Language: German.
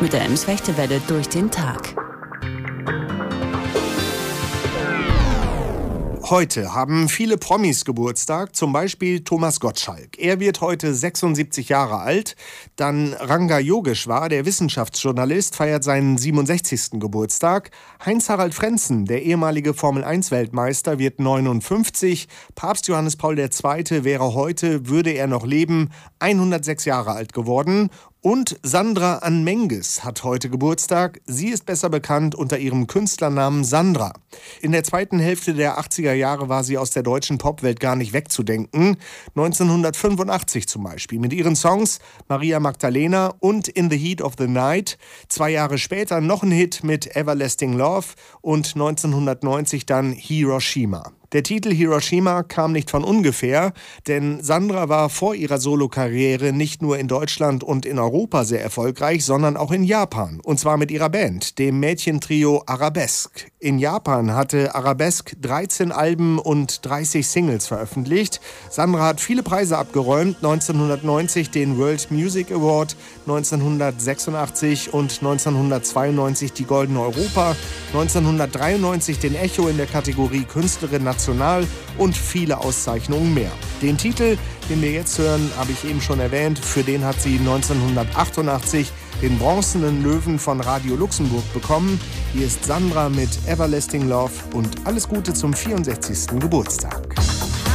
mit der Ems-Fechte-Welle durch den Tag. Heute haben viele Promis Geburtstag, zum Beispiel Thomas Gottschalk. Er wird heute 76 Jahre alt. Dann Ranga Yogeshwar, der Wissenschaftsjournalist, feiert seinen 67. Geburtstag. Heinz-Harald Frentzen, der ehemalige Formel-1-Weltmeister, wird 59. Papst Johannes Paul II. Wäre heute, würde er noch leben, 106 Jahre alt geworden. Und Sandra Ann Menges hat heute Geburtstag. Sie ist besser bekannt unter ihrem Künstlernamen Sandra. In der zweiten Hälfte der 80er Jahre war sie aus der deutschen Popwelt gar nicht wegzudenken. 1985 zum Beispiel mit ihren Songs Maria Magdalena und In the Heat of the Night. 2 Jahre später noch ein Hit mit Everlasting Love und 1990 dann Hiroshima. Der Titel Hiroshima kam nicht von ungefähr, denn Sandra war vor ihrer Solokarriere nicht nur in Deutschland und in Europa sehr erfolgreich, sondern auch in Japan. Und zwar mit ihrer Band, dem Mädchentrio Arabesque. In Japan hatte Arabesque 13 Alben und 30 Singles veröffentlicht. Sandra hat viele Preise abgeräumt, 1990 den World Music Award, 1986 und 1992 die Goldene Europa, 1993 den Echo in der Kategorie Künstlerin National und viele Auszeichnungen mehr. Den Titel, den wir jetzt hören, habe ich eben schon erwähnt. Für den hat sie 1988 den Bronzenen Löwen von Radio Luxemburg bekommen. Hier ist Sandra mit Everlasting Love und alles Gute zum 64. Geburtstag.